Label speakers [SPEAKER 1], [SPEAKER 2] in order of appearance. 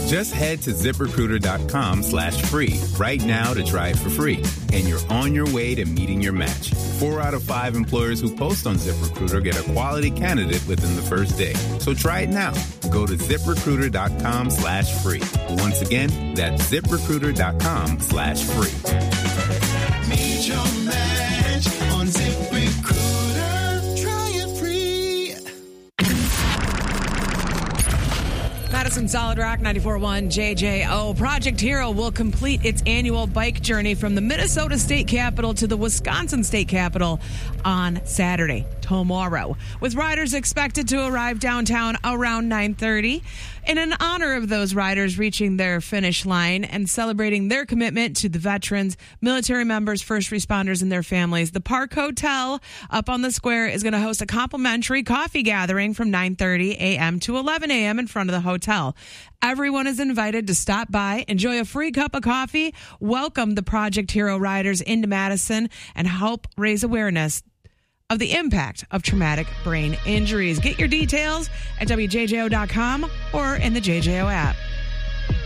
[SPEAKER 1] Just head to ZipRecruiter.com/free right now to try it for free. And you're on your way to meeting your match. 4 out of 5 employers who post on ZipRecruiter get a quality candidate within the first day. So try it now. Go to ZipRecruiter.com/free. Once again, that's ZipRecruiter.com/free.
[SPEAKER 2] Meet your match on ZipRecruiter. Try it free.
[SPEAKER 3] Madison Solid Rock 94.1 JJO. Project Hero will complete its annual bike journey from the Minnesota State Capitol to the Wisconsin State Capitol on Saturday, tomorrow, with riders expected to arrive downtown around 9:30. In honor of those riders reaching their finish line and celebrating their commitment to the veterans, military members, first responders, and their families, the Park Hotel up on the square is going to host a complimentary coffee gathering from 9:30 a.m. to 11 a.m. in front of the hotel. Everyone is invited to stop by, enjoy a free cup of coffee, welcome the Project Hero riders into Madison, and help raise awareness of the impact of traumatic brain injuries. Get your details at WJJO.com or in the JJO app.